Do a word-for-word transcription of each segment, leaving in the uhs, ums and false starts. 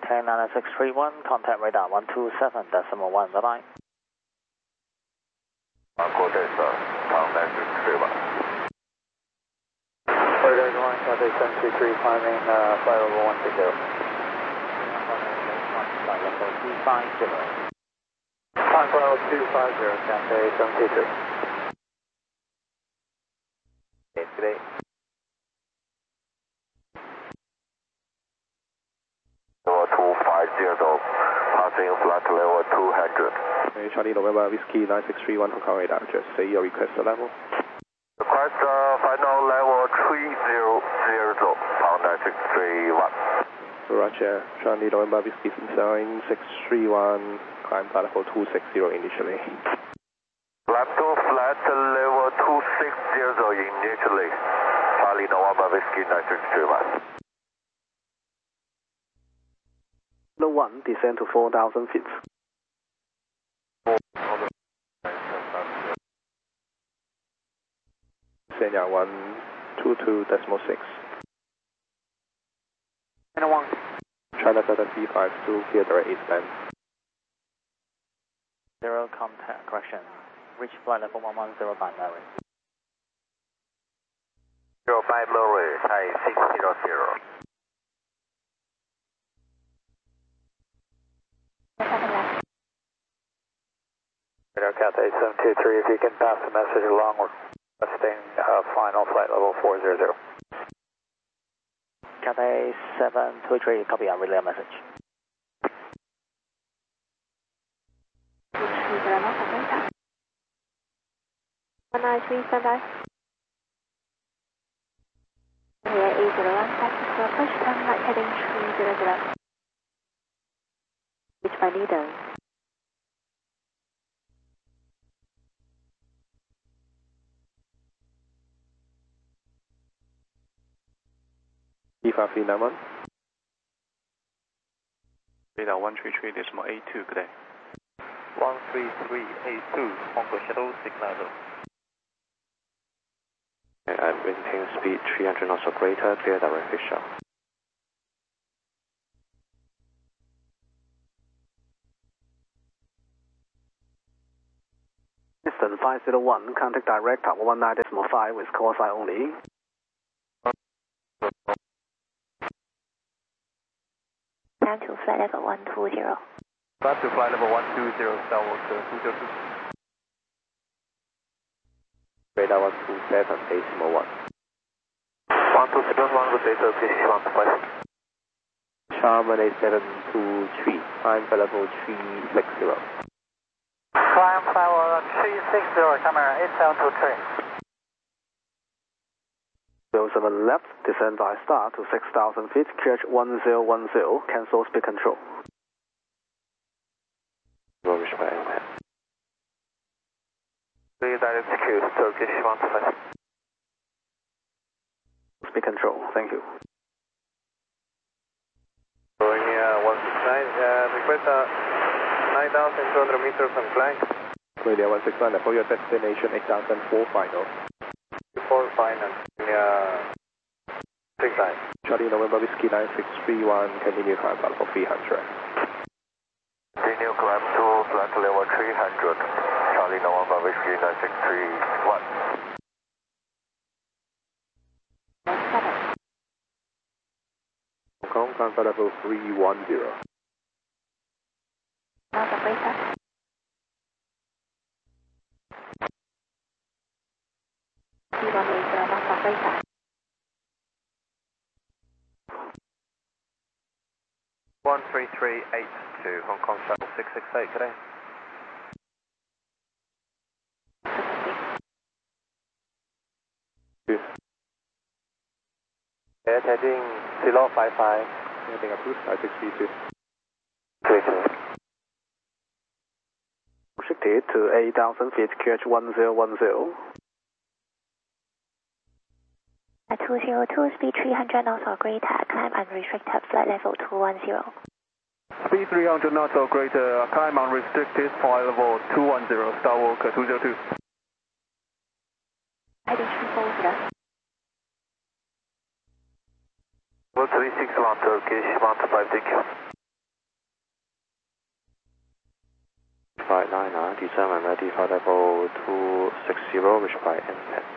K nine six three one, contact radar one two seven decimal one, bye bye. Good day, sir. Contact nine six three one. Radar going, contact seven two three, climbing uh, flight level one six zero. Flight level two five zero. Climb flight level two five zero, contact seven two three. Okay, today. Level two five zero, passing flight level two hundred. Charlie November Whiskey nine six three one for car radar, just say your request level. Request uh, final level three zero zero, pound nine six three one. Roger, Charlie November Whiskey nine six three one, climb flight level two six zero initially. Climb to flight level two six zero initially. Charlie November Whiskey nine six three one. The one, descend to four thousand feet. Senya one two two decimal six. China one. China Delta three five two, clear direct eastbound. Zero contact, correction. Reach flight level one one zero by Mary. Zero five Murray, Thai six zero zero. Radar contact seven two three, if you can pass the message along, we're requesting uh, final flight level four zero zero. Cathay seven two three, copy and relay a message. one nine three, stand by. Here eight zero one, taxi to approach, turn right heading three zero zero. Reach by Lido. E five three nine one. Radar one three three decimal eight two, good day. one three three eight two, Hong Kong Shuttle Signal. And maintain speed three hundred knots or greater, clear direct Fisher. Eastern five zero one, contact direct tower one nine decimal five with call sign only. Down to flight level one two zero. Back to flight level one two zero, Skywalker two zero two. Radar one two seven decimal one. one two seven one, good day, sir. Please one two five. Charman eight seven two three, climb flight level three six zero. Climb flight level three six zero, camera eight seven two three. zero seven left, descend by star to six thousand feet, Q H one zero one zero, cancel speed control. Rubbish by airman. Please direct Q, Turkish one two five. Speed control, thank you. Going uh, one six nine, uh, request uh, nine thousand two hundred meters on flank. Radio one six nine, for your destination eight thousand four final. four final, uh, six nine. Charlie November Whiskey nine six three one, continue climb flight level three hundred. Continue climb to flight level three hundred. Charlie November Whiskey nine six three one. Hong Kong, climb flight level three one zero. North of Greater. three one eight zero, North of Greater. one three three eight two, Hong Kong Shuttle six six eight, good day. Two. Air heading zero five five. Heading approved, nine six three two. Restricted to eight thousand feet, Q H one zero one zero. At two zero two, speed three hundred knots or greater, climb unrestricted, flight level two one zero. Speed three hundred knots or greater, climb unrestricted, flight level two one zero, Skywalker two zero two. Heading three four zero. three six one, Turkish one two five, thank you. flight niner, descend and ready for level two six zero, reach by N P E T.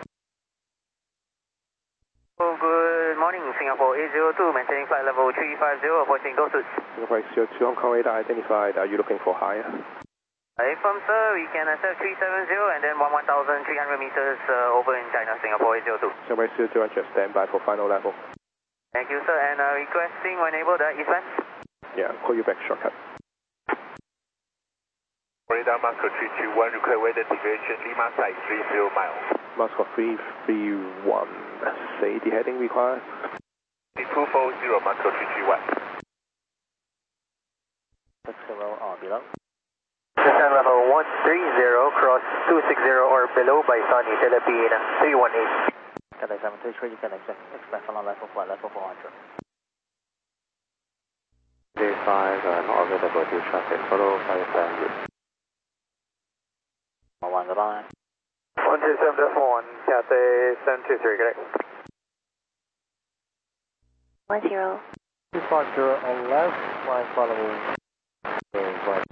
Oh, good morning, Singapore eight zero two, maintaining flight level three five zero, approaching Go Suits. Singapore eight zero two, Hong Kong radar identified. Are you looking for higher? Affirm, sir, we can accept three seven zero and then one thousand three hundred meters uh, over in China, Singapore eight zero two. Singapore eight zero two, just stand by for final level. Thank you, sir, and uh, requesting when able the Eastland. Yeah, call you back shortcut. Radar Moscow three two one, request weather deviation, Lima side three zero miles. Moscow three three one, say the heading required. two four zero, Moscow three two one. six zero or below. Descend level one three zero, cross two six zero or below by Sunny, Philippine three one eight. Cathay seven two three, you can expect, expect final level flight level four hundred. Day five, uh, not available to traffic, follow five hundred. one, goodbye. one two seven one, Cathay seven two three, correct. one zero. two five zero on left, line following. Right.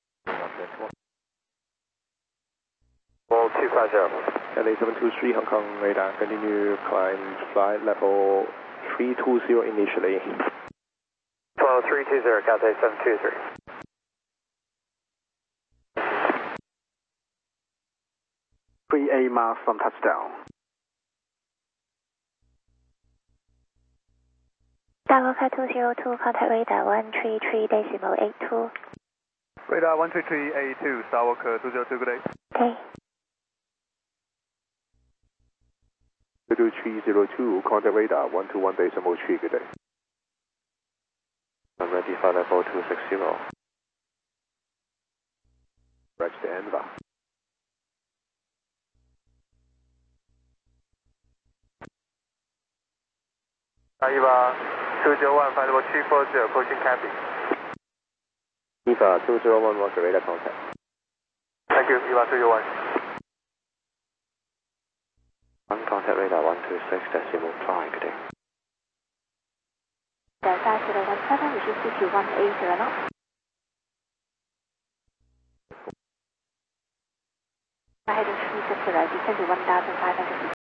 Ball two five zero. Cathay seven two three, Hong Kong radar, continue climb flight level three two zero initially. twelve three two zero, Cathay seven two three. three eight miles from touchdown. Dakota two zero two, contact radar one three three decimal eight two. Radar one three three eight two, Skywalker two zero two, good day. Okay. two three zero two, contact radar one two one decimal three, good day. I'm ready for level two six zero. Reach the Denver. Eva two zero one, flight level three four zero, approaching cabin. Eva two zero one, roger, radar contact. Thank you, Eva two zero one. One contact radar one two six decimal five, good day. Delta zero one seven, which is C Q one eight zero knots. Heading three six zero, descend to one thousand five hundred feet.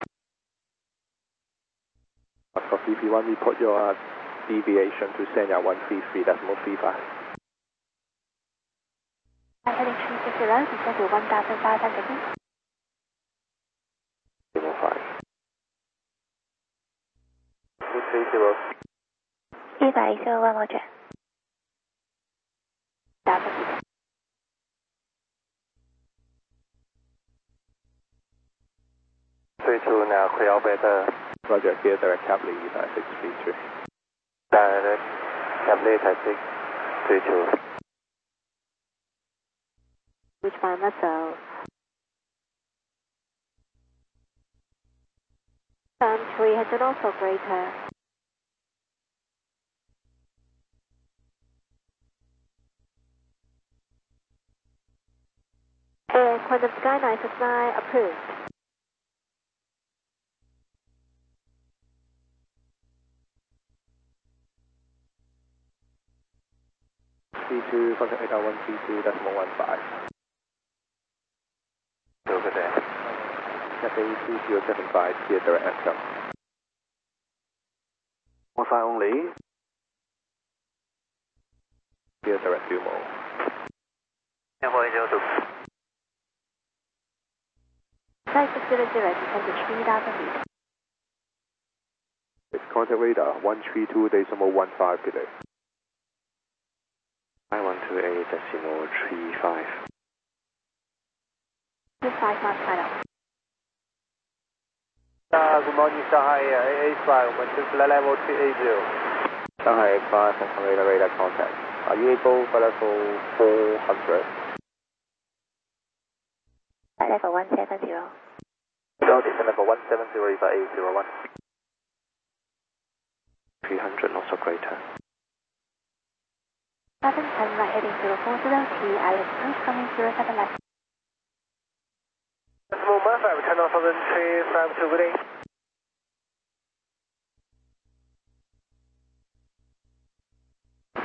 Moscow three three one, report your uh, deviation to Sanya one three three decimal three five. Heading three six zero, descend to one thousand five hundred feet. Decimal five. two three zero. Eva eight zero one, roger. Delta feet. three two now, clear better. Roger, clear direct cab lead uh, six three two. Direct cab lead six three two. Which by myself. Sun three hundred also greater. And Quantum Sky nine six nine approved. three two, contact radar one three two decimal one five. Over there. Cathay two zero seven five, clear direct S C O M. One side only. Clear direct two more. Singapore eight zero two. Flight six zero zero, descend to three thousand feet. It's contact radar one three two decimal one five, good day. nine one two eight decimal three five. two five miles final. Uh, good morning, Shanghai A A five, to flight level two eight zero. Shanghai A five, Hong Kong radar, radar contact. Are you able for level four hundred? Flight level one seven zero. So descend level one seven zero, Eva eight zero one. three hundred knots or greater. Seven ten right heading zero four zero T, Alice Bruce coming zero seven left. Decimal one five, turn off on three five two, good day.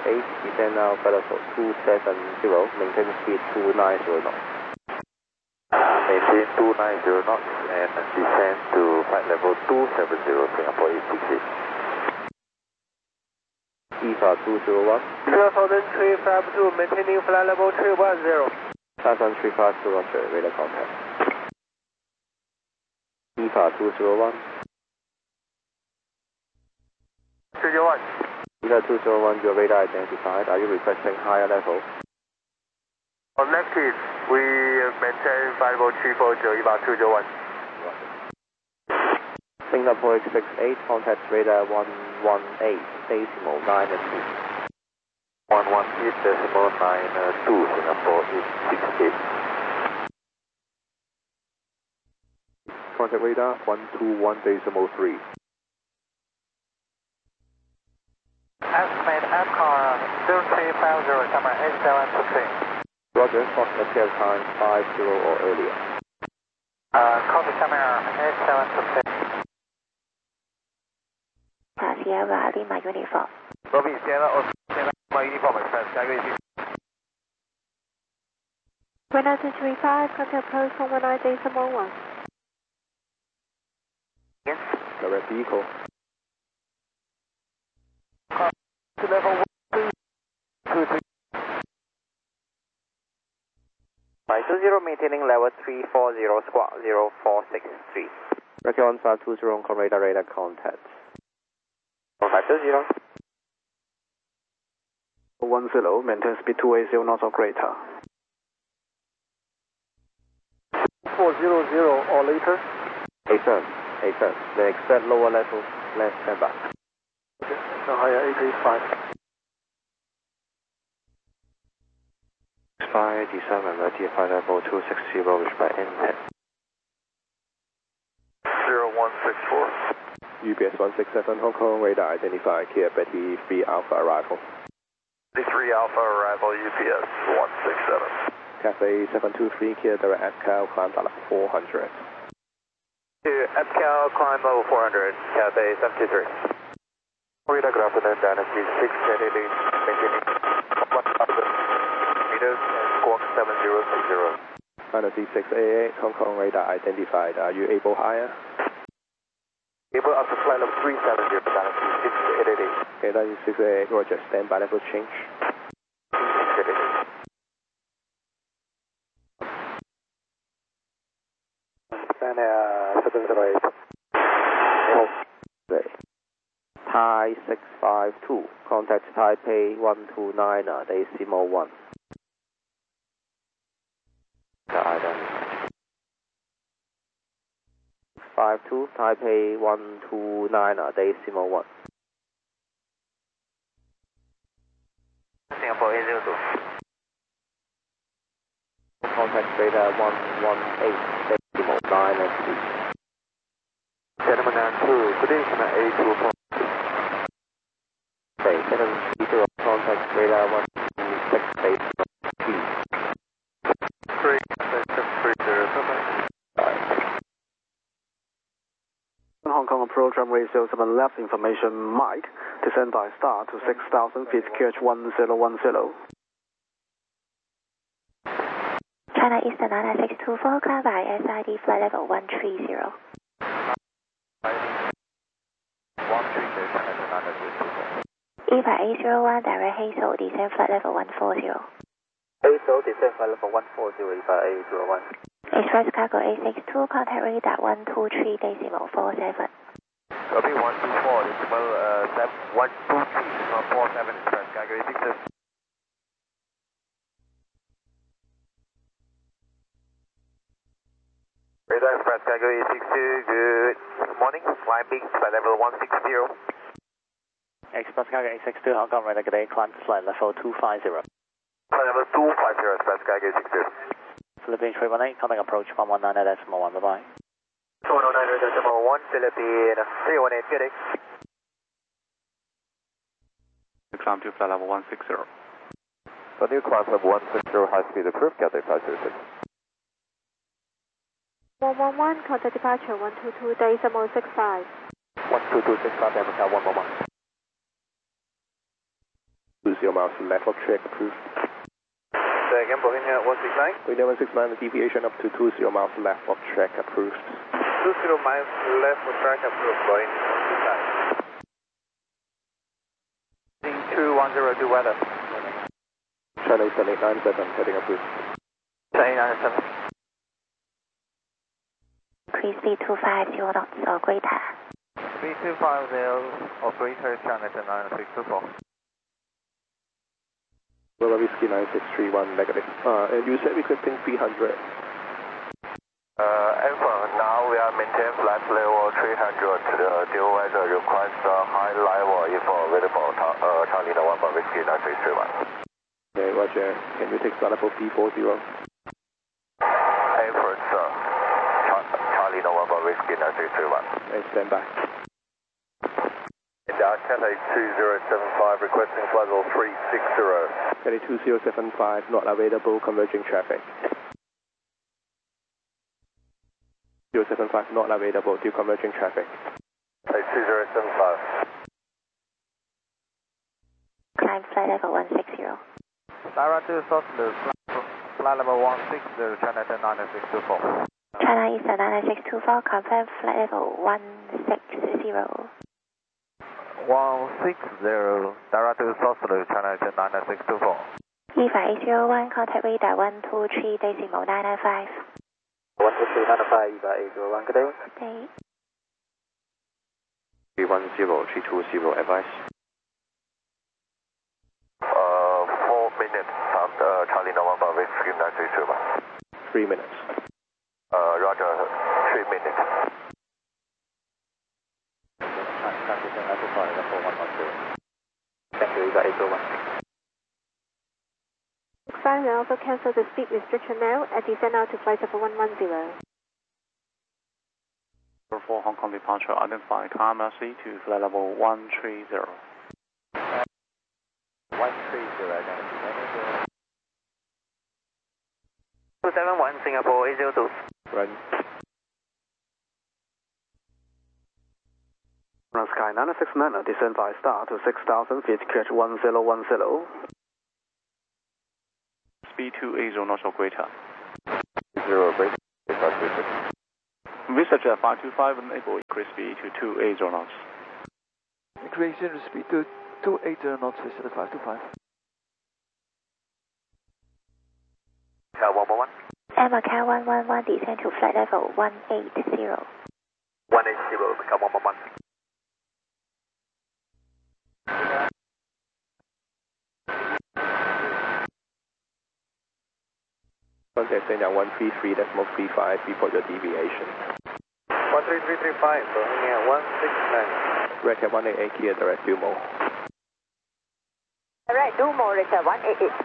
eight, descend now flight level two seven zero, maintain speed two nine zero knots. Uh, maintain two nine zero knots and descend to flight level two seven zero, Singapore eight six eight. E V A two zero one. zero thousand three five two, maintaining flight level three one zero. Thousand three five two, roger, radar contact. E V A two zero one. two zero one. E V A two zero one, your radar identified. Are you requesting higher level? On negative, we maintain flight level three four zero, E V A two zero one. Singapore six eight, contact radar one one eight, decimal nine and two. one one eight decimal nine two, Singapore eight six eight. Contact radar one two one decimal three. Estimate M C A R zero three five zero, camera eight seven two three. Roger, approximate tail time five zero or earlier. Uh, copy camera eight seven two three. Uh, Sierra Lima uniform. Copy, Sierra or Sierra Lima uniform express, Sky one nine two three five, contact post one one nine decimal one. Yes. Direct vehicle. To level one two two three. Five two zero, maintaining level three four zero, squawk zero four six three. Record one five two zero, on radar radar contact. five two zero. one zero, maintain speed two eighty knots or greater. four zero zero or later. A turn, A turn. Then expect lower level, left stand by. Higher eight eight five. Expire descent and ready flight level two six zero, reach by N ten. zero one six four. U B S one six seven, Hong Kong radar identified, Kia Betty three Alpha arrival. three Alpha arrival, U P S one six seven. Cafe seven two three, Kia direct at Cal, climb level four hundred. To Epcal, climb level four hundred, Cathay seven two three. Radar, good afternoon, Dynasty six eighty, maintaining one thousand meters and squawk seven zero six zero. Dynasty six eighty-eight, Hong Kong radar identified. Are you able higher? Able up to flight level three seven zero, Dynasty six eighty-eight. Okay, Dynasty six eighty-eight, roger, stand by level change. six eighty-eight. Stand uh, seven zero eight. Okay. Thai six five two, contact Taipei one two nine, decimal one. Guidance. five two, Taipei one two nine, decimal one. Singapore eight zero two. Contact radar one one eight, decimal nine and three. Gentlemen and two, good evening, A two four. Okay, seven zero, contact radar one six eight three. three seven three zero, Hong Kong approach runway zero seven left, information Mike. Descend by star to six thousand feet, Q H one zero one zero. China Eastern nine six two four, climb by S I D flight level one three zero. one three zero, China nine six two four. E V A eight zero one, direct Hazel, descend flight level one four zero. Hazel, descend flight level one four zero, E V A eight zero one. Express cargo eight six two, contact radar one two three, decimal four seven. Copy one two four, decimal uh, seven, one two three, decimal four seven, express cargo eight six two. Radar express cargo eight six two, good morning, climbing flight level one six zero. Express cargo eight six two, Hong Kong radar, good day, climb to flight level two five zero. Flight level two five zero, express cargo eight six two. Philippine three one eight, coming approach one one nine decimal one, bye bye. one one nine decimal one, Philippine three one eight, good day. Climb to flight level one six zero. The new climb level one six zero, high speed approved, Cathay five zero six. one one one, contact departure one two two, decimal six five. one two two six five, Cal one one one. two zero miles left of track approved. Say again, Bohemia one six nine. Bohemia one six nine, the deviation up to two zero miles left of track approved. two zero miles left of track approved, Bohemia one six nine. two one zero, do weather. China Eastern eight nine seven, heading approved. eight nine seven. Increase speed two five zero knots or greater. three two five zero or greater, China nine six two four. Bravo Whiskey nine six three one negative. Uh, and you said we could ping three hundred. Uh, Alpha, now we are maintain flight level three hundred. The deal weather requires a high level if available. Uh, Charlie November Whiskey nine six three one. Okay, roger. Can you take flight level P forty? Alpha, sir. Charlie November Whiskey nine six three one. And stand by. Cathay two zero seven five requesting flight level three six zero. Cathay two zero seven five, not available, converging traffic. zero seven five, not available, due converging traffic. Cathay two zero seven five. Climb flight level one six zero. Direct to Southwest, flight level one six zero, China nine six two four. China Eastern nine six two four, confirm flight level one six zero. one six zero, direct to Southwest, China nine six two four. E five eight zero one, contact radar one two three decimal nine nine five. one two three nine five, E five eight zero one, good day. Good day. three one zero, three two zero, advice. Uh, four minutes from uh, Charlie November Whiskey nine six three one. Three minutes. Uh, Roger, three minutes. Thank you, E five eight zero one. Five will also cancel the speed restriction now and descend out to flight level one one zero. For Hong Kong departure, identify Karma C to flight level one three zero. one three zero, identity. two seven one, Singapore eight zero two. Run. Sky nine six nine, descend by star to six thousand feet, catch one zero one zero. Speed two eight zero knots or greater. Zero, great. Research at five two five enable increase speed to two eight zero knots. Increasing the speed to two eight zero knots instead of five two five. Cal one one one. Emma Cal one one one, descend to flight level one eight zero. one eight zero, Cal one one one. Contact Sanya one three three decimal three five, report your deviation. one three three three five, Bohemia one six nine. Red Cat one eight eight, clear direct Dumo. Direct Dumo, Richard one eight eight.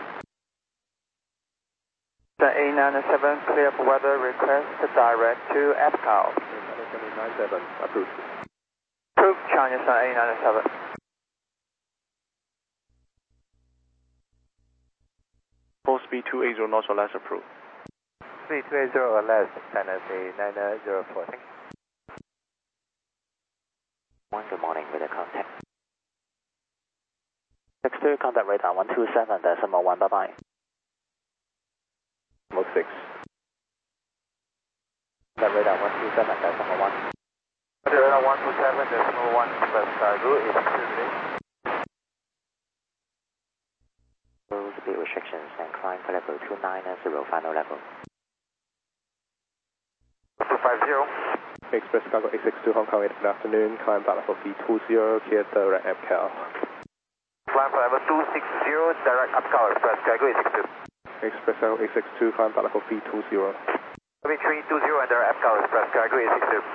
The eight nine seven, clear for weather, request direct to Epcal. eight nine seven, approved. Approved, China eight nine seven. Full speed two eight zero knots or less approved. Speed two eight zero or less, China nine zero four, thank you. One, good morning, with the contact. six two, contact radar one two seven, decimal one, bye bye. Mode six. Contact radar one two seven, decimal one. Contact radar one two seven, decimal one, plus uh, route is two. Speed restrictions and climb for level two nine zero, final level. two five zero. Express Cargo eight six two Hong Kong, good afternoon. Climb back level V two zero, clear direct Epcal. Climb for level two six zero, direct Epcal, Express Cargo eight six two. Express Cargo eight six two, climb back level V two zero. three two zero and direct Epcal, Express Cargo eight six two.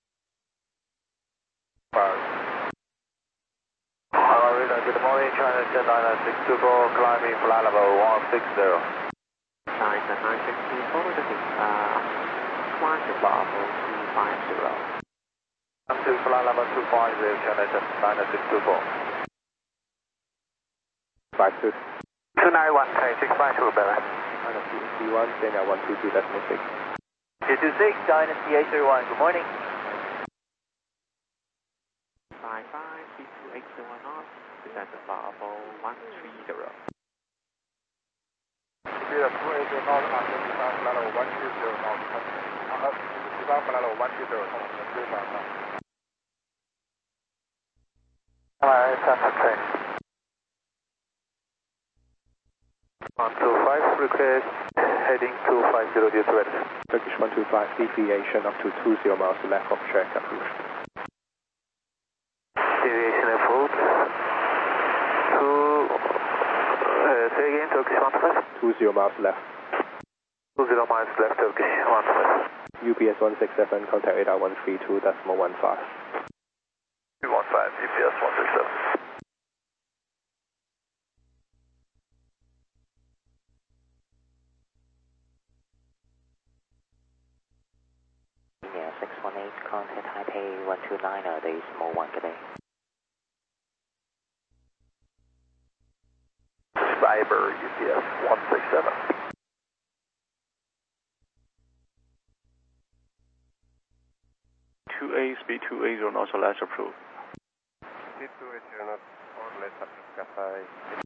Good morning, China nine six two four, climbing flight level one six zero. China nine six two four, uh, climb to Bravo two five zero. Come to flight level two five zero, China nine six two four. five two. two nine one, six five two, Bella. Dynasty C one, Sanya one two two decimal six. two two six, Dynasty eight three one, good morning. five five, speed two eight zero knots. descend to Bravo one three zero. Speed of two eighty knots and define flight level one two zero knots. Uh, define flight level one two zero knots. three five five. Alright, Santa Fe. one two five, request heading two five zero due to ready. Turkish one two five, deviation up to two zero miles left of track approved. Deviation approved. Two, uh, say again, Turkish one two five? two zero miles left. two zero miles left, Turkish one two five. U P S one six seven, contact radar one three two decimal one five. two one five, U P S one six seven. Yeah, six one eight, contact Taipei one two nine, uh, decimal one, good day. Cyber U P S one six seven. two A, speed two eighty knots or less approved. Speed two eighty knots or less approved, Cathay.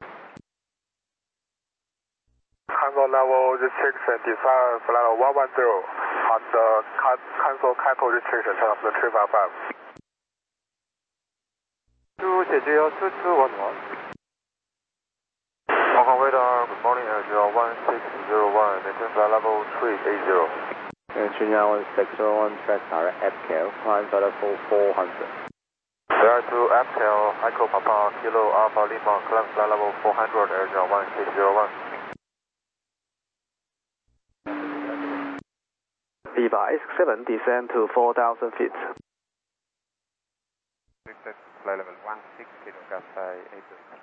Cancel level restriction, define flight level one one zero, and uh, cancel cancel restriction, turn off the three five five. two J J two two one one. Hong Kong radar, good morning, air zero one six zero one, maintain flight level three eight zero. Engineer one six zero one, track direct F K L, climb flight level four hundred. There to F K L, Echo Papa, Kilo Alpha Lima, climb flight level four hundred, air zero one six zero one. Viva A six seven, descend to four thousand feet. Flight level one six zero, Cathay eight zero.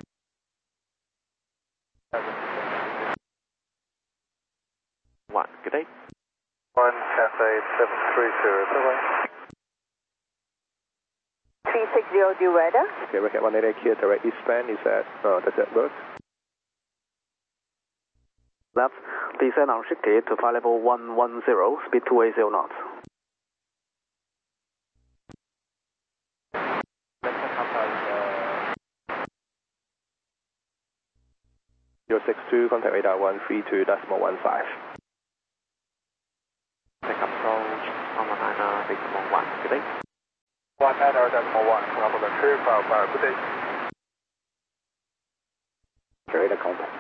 One, good day. One Cathay seven three zero, bye-bye. three six zero, due radar. Okay, Rocket one eight eight here, direct eastbound, is that, uh, does that work? Left, descend unrestricted to flight level one one zero, speed two eighty knots. zero six two, contact radar one three two decimal one five. Take approach, one one nine, decimal one, good day. one nine decimal one, turn off the three five five, good day. Radar contact.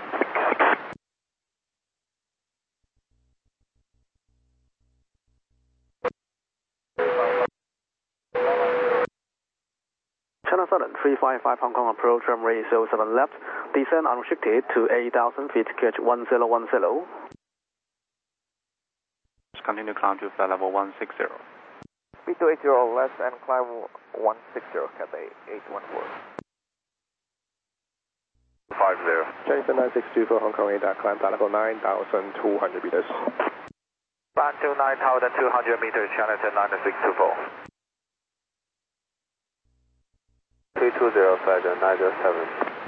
China Southern three five five Hong Kong approach, runway zero seven left, descend unrestricted to eight thousand feet, Q H one zero one zero. Just continue climb to flight level one six zero. Speed two eighty less and climb one six zero, Cathay eight one four. five zero. Jason nine six two for Hong Kong radar, climb flight level nine thousand two hundred meters. Climb to nine thousand two hundred meters, China nine six two four. three two zero, flight nine zero seven.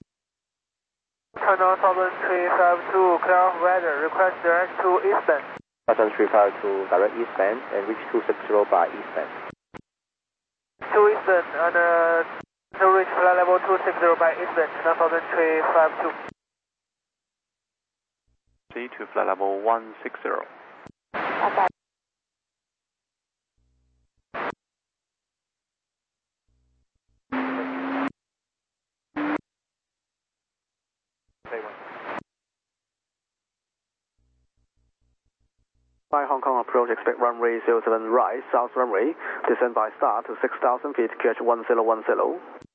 China Southern three five two, clear of weather, request direct to eastbound. Southern three five two, direct eastbound and reach two six zero by eastbound. To eastbound and uh, to reach flight level two six zero by eastbound, China Southern three five two. C to flight level one six zero. Okay. By Hong Kong approach, expect runway zero seven right, south runway, descend by star to six thousand feet, Q H one zero one zero.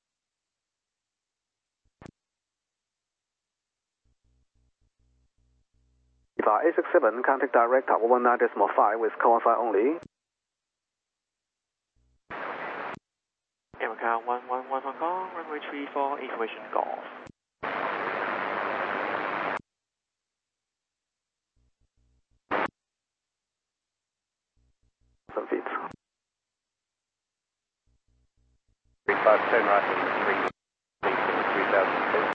Viva A six seven, contact direct at one nine decimal five with call sign only. America one one one Hong Kong, runway three four, information golf. Some feet. three five ten right and three three thousand feet.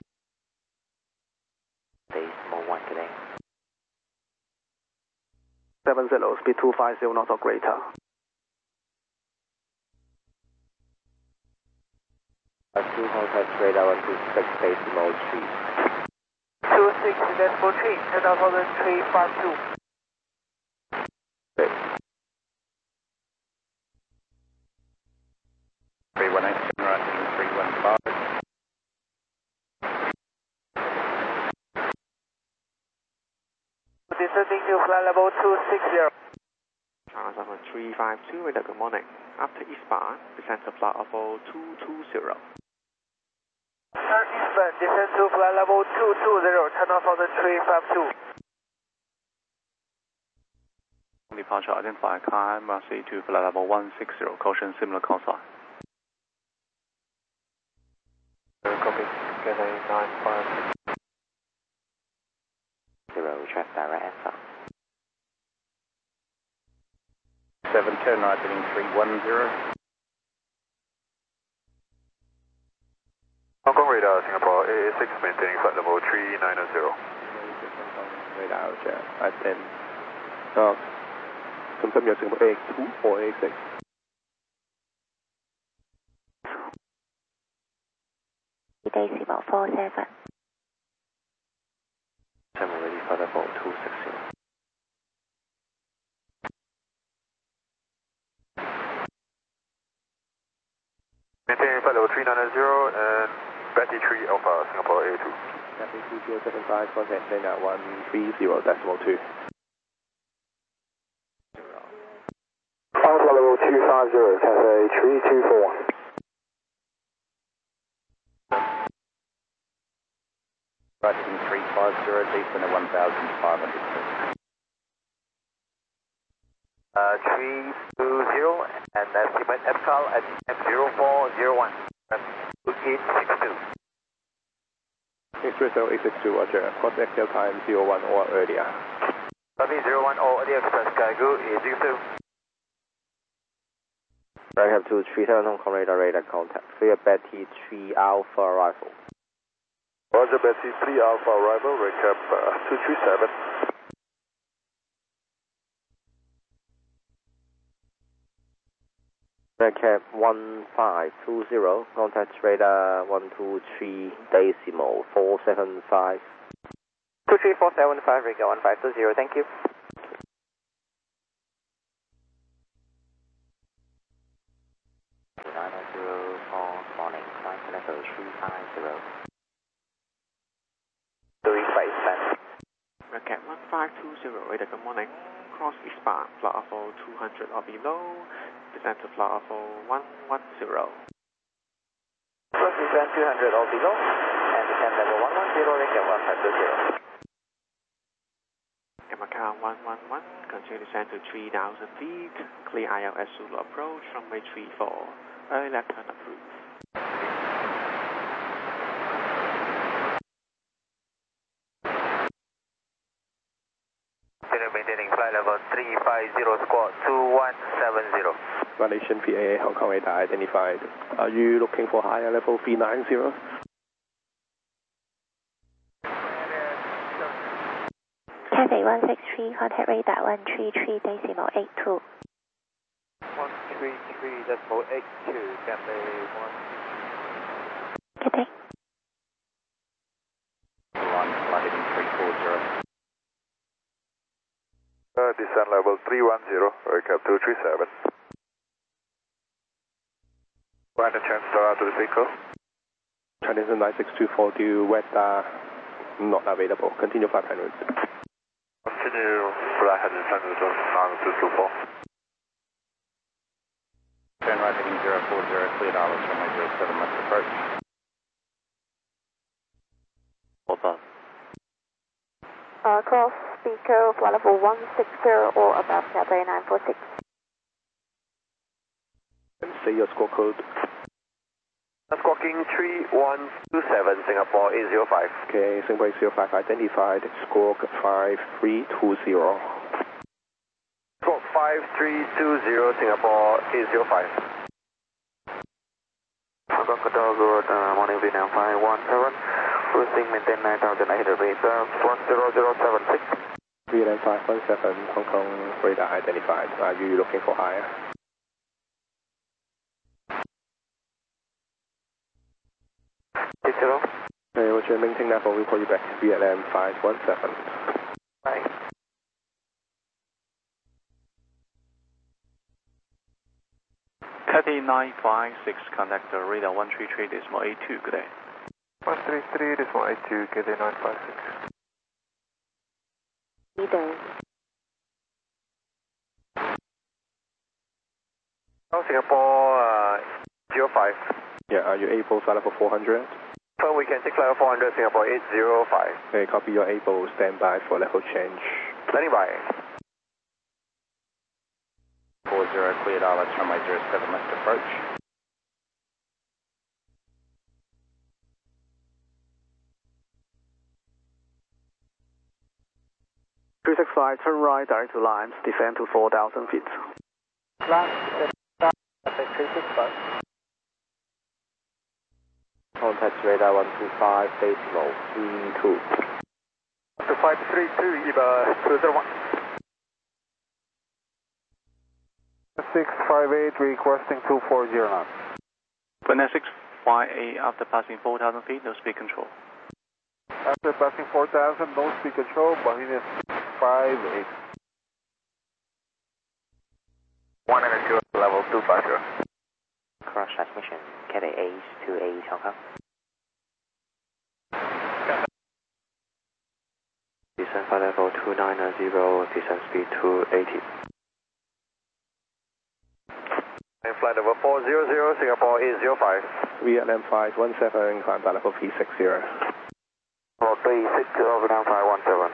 Decimal one, good day. seven zero, speed two five zero knots or greater. two contact radar one two six decimal three. two six decimal three, ten thousand three five two. Okay. three one eight, right, three one five. Descending to flight level two six zero. China seven three five two, radar good morning. After eastbound, descend to flight level two two zero. Turn eastbound, descend to flight level two two zero, ten thousand three five two. Departure identify car M R C to flight level one six zero, caution similar call sign. Copy, Cathay nine five six. Zero, check direct answer. seven ten, right, heading three one zero. Hong Kong radar, Singapore A A six, maintaining flight level three nine zero. Radar, Roger, I ten. Uh, confirm your Singapore A two or A six. Decimal four seven. I'm ready for level two six zero. Maintaining flight level three nine zero and Betty three Alpha, Singapore A two. Betty two zero seven five, contact Dana one three zero decimal two. Alpha level two five zero, Cathay three two four one. Right, heading three five zero, descend at one thousand five hundred feet. Uh, three two zero and estimate F C A L at M zero four zero one. eight six two. eight three zero, eight six two, Roger. Cross exhale time zero one or earlier. Copy zero one or earlier, express Skygo eight zero two. Right, have two three seven Hong Kong radar, radar contact. Clear Betty three Alpha arrival. Roger, Betty three Alpha arrival, recap uh, two three seven. Recap one five two zero, contact radar one two three decimal four seven five. two three four seven five, Riga one five two zero, thank you. nine zero four, morning, flight level three five zero. three five seven. Recap one five two zero, radar good morning. Cross eastbound, flight level two hundred or below. Descend to flight level one one zero. Cross descend two hundred or below, and descend level one one zero, recap one five two zero. Macau one one one, continue descend to three thousand feet. Clear I L S Zulu approach, runway three four. Early left turn approved. Maintaining flight level three five zero, squawk two one seven zero. Malaysian P A A Hong Kong radar identified. Are you looking for higher level three nine zero? Cathay one six three, contact radar one three three decimal eight two. one three three decimal eight two, Cathay one. Cathay. One, flight heading three four zero. Uh, descend level three one zero, recap two three seven. Find a chance star to the vehicle. Chinese nine six two four, do wet uh, not available. Continue five hundred. Continue flight hundred to nine two two four. Turn right heading zero four zero, cleared Islands runway zero seven, left approach. Over. Uh, cross speaker, flight level one six zero or above, Cathay nine four six. Say your score code. Squawking three one two seven, Singapore eight zero five. Okay, Singapore eight zero five identified. Squawk five three two zero. Squawk five three two zero, Singapore eight zero five. Hong Kong Control, good uh, morning, Vietnam five one seven. Cruising, maintain nine thousand eight hundred feet, uh, one zero zero seven six. Vietnam five one seven, Hong Kong radar identified. Are you looking for higher? level, report you back Vietnam five one seven. Bye. Cathay nine five six, contact the radar one three three decimal eight two, good day. one three three decimal eight two, Cathay nine five six. Good day. Singapore uh, zero five. Yeah, are you able flight level four hundred? So we can take flight level four hundred, Singapore eight zero five. Okay, copy, you're able, stand by for level change. Standing by. four zero, clear dial, runway zero seven, left approach. three six five, turn right, direct to Limes, descend to four thousand feet. Last, three six five. Contact radar one two five, decimal three two. one two five three two, E B A two zero one. six five eight, requesting two four zero knots. Vietnam six five eight, after passing four thousand feet, no speed control. After passing four thousand, no speed control, Bahamian six five eight. one hundred two, level two five zero. Cross transmission, Cathay eight two eight, Hong Kong. Descent flight level two nine zero, descent speed two eighty. And flight level four zero zero, Singapore eight zero five. Vietnam five one seven, climb by level three six zero. Level three six zero, Vietnam five one seven.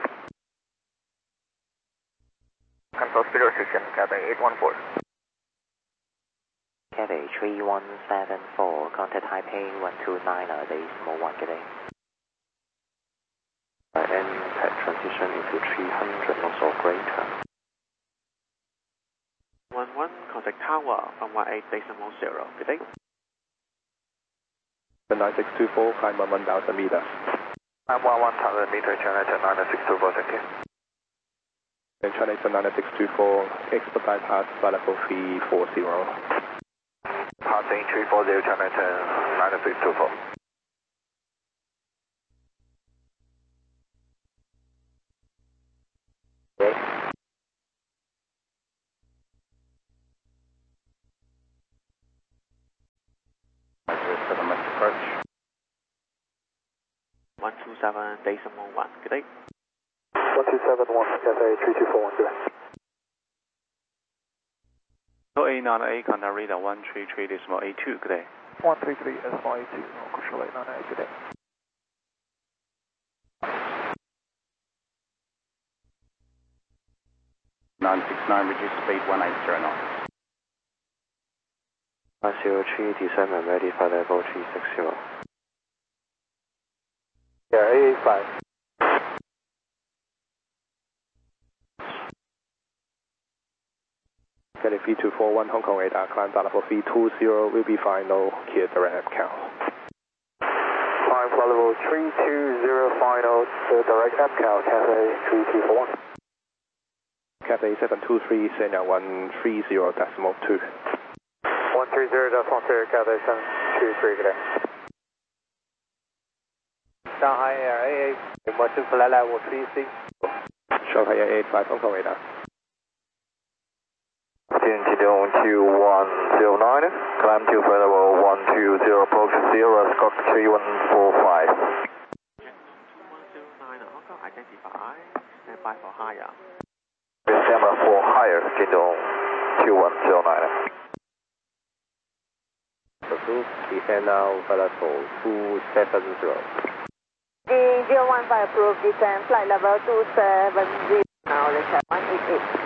Control speed restriction, Cathay eight one four. Cathay three one seven four, contact Taipei one two nine, decimal one, good day. By N PAD transition into three hundred knots or greater. one one, contact tower, one one eight decimal zero, good day. The nine six two four, climb on one thousand meters. I'm one one thousand meter, China nine six two four, thank you. And China nine six two four, expedite pass flight level three four zero. Passing three four zero, China nine six two four. Okay. seven, left approach. one two seven, decimal one, good day. one two seven one, Cathay three two four one, good day. So eight nine eight, contact radar one three three decimal eight two, good day. one three three decimal eight two, control eight nine eight, good day. nine six nine, reduce speed one eight zero nine. one zero three, descend and ready flight level three six zero. Yeah, eight eight five. Cathay three two four one, Hong Kong radar, climb by level three two zero, will be final, clear direct Abcal. Climb flight level three two zero, final, to direct Abcal, Cathay three two four one. Cathay seven two three, Senya one three zero decimal two. one three zero decimal two, Cathay seven two three, good day. Shanghai Air eight eight, requesting flight level three six. Shanghai Air eight five, Hong Kong radar. one two one zero nine, climb to flight level one two zero, approach zero, Scott three one four five. two one zero nine, Hong Kong, identify, stand by for higher. December for higher, Jindong two one zero nine. Approved, descend now flight level two seven zero. The zero one five approved, descend flight level two seven zero, now let's have one eight eight.